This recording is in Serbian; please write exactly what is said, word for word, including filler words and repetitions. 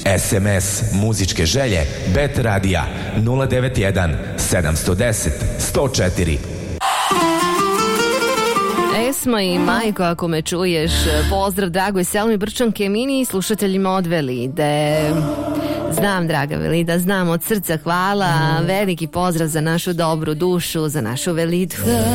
S M S muzičke želje Bet Radija nula devet jedan sedam jedan nula jedan nula četiri. Esma i Majko, ako me čuješ, pozdrav dragoj Selmi Brčanke, mini slušateljima od Velide. Znam, draga Velida, znam od srca, hvala, veliki pozdrav za našu dobru dušu, za našu Velidu.